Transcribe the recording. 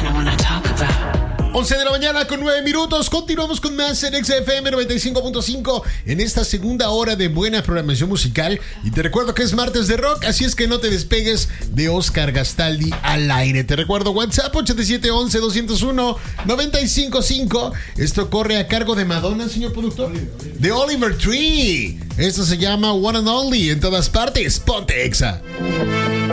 11 de la mañana con 9 minutos. Continuamos con más en XFM 95.5 en esta segunda hora de buena programación musical. Y te recuerdo que es martes de rock, así es que no te despegues de Oscar Gastaldi al aire. Te recuerdo WhatsApp 8711-201-955. Esto corre a cargo de Madonna, señor productor. De Oliver Tree. Esto se llama One and Only en todas partes. Ponte Exa.